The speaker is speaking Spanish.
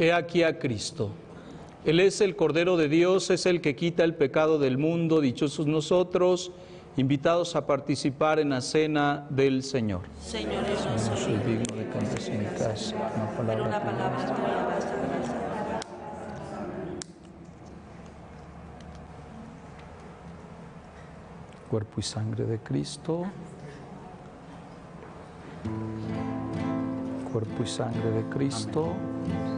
He aquí a Cristo. Él es el Cordero de Dios, es el que quita el pecado del mundo. Dichosos nosotros, invitados a participar en la cena del Señor. Señor, yo no No soy soy digno de que entres en mi casa, pero una palabra tuya basta para salvar. Cuerpo y sangre de Cristo. Cuerpo y sangre de Cristo.